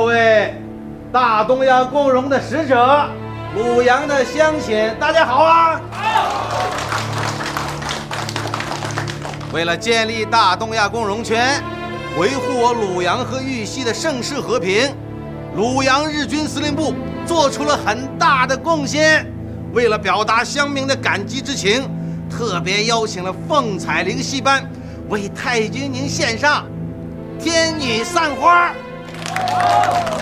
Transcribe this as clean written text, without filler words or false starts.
各位大东亚共荣的使者，鲁阳的乡亲，大家好啊！为了建立大东亚共荣圈，维护我鲁阳和玉溪的盛世和平，鲁阳日军司令部做出了很大的贡献。为了表达乡民的感激之情，特别邀请了凤彩玲戏班为太君您献上《天女散花》。